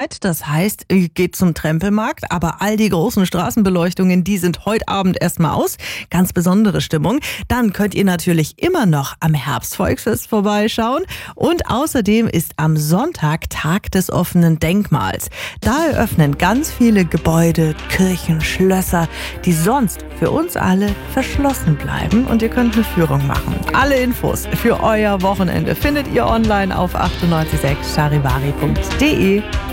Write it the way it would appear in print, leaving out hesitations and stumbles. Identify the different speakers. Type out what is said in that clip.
Speaker 1: Zeit. Das heißt, ihr geht zum Trempelmarkt, aber all die großen Straßenbeleuchtungen, die sind heute Abend erstmal aus. Ganz besondere Stimmung. Dann könnt ihr natürlich immer noch am Herbstvolksfest vorbeischauen. Und außerdem ist am Sonntag Tag des offenen Denkmals. Da eröffnen ganz viele Gebäude, Kirchen, Schlösser, die sonst für uns alle verschlossen bleiben. Und ihr könnt eine Führung machen. Alle Infos für euer Wochenende findet ihr online auf 986charivari.de.